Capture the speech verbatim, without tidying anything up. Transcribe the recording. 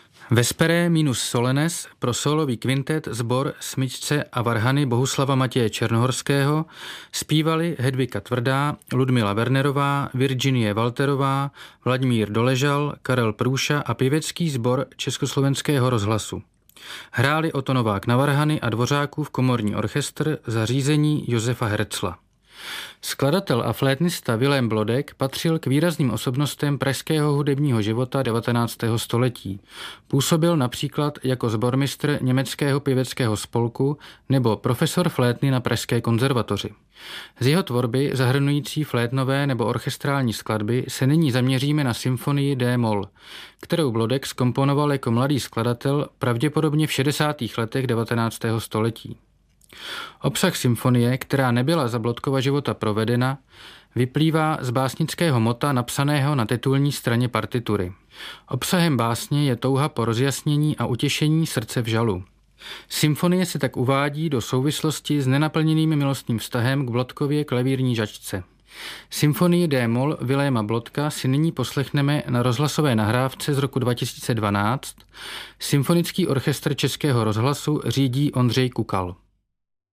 Vespere minus solenes pro sólový kvintet sbor smyčce a varhany Bohuslava Matěje Černohorského zpívali Hedvika Tvrdá, Ludmila Wernerová, Virginie Walterová, Vladimír Doležal, Karel Průša a pěvecký sbor Československého rozhlasu. Hráli Oto Novák na varhany a Dvořákův komorní orchestr za řízení Josefa Hercla. Skladatel a flétnista Vilém Blodek patřil k výrazným osobnostem pražského hudebního života devatenáctého století. Působil například jako sbormistr německého pěveckého spolku nebo profesor flétny na Pražské konzervatoři. Z jeho tvorby, zahrnující flétnové nebo orchestrální skladby, se nyní zaměříme na symfonii D-moll, kterou Blodek zkomponoval jako mladý skladatel pravděpodobně v šedesátých letech devatenáctého století. Obsah symfonie, která nebyla za Blodkova života provedena, vyplývá z básnického mota napsaného na titulní straně partitury. Obsahem básně je touha po rozjasnění a utěšení srdce v žalu. Symfonie se tak uvádí do souvislosti s nenaplněným milostným vztahem k Blodkově klavírní žačce. Symfonii D-moll Viléma Blodka si nyní poslechneme na rozhlasové nahrávce z roku dva tisíce dvanáct. Symfonický orchestr Českého rozhlasu řídí Ondřej Kukal.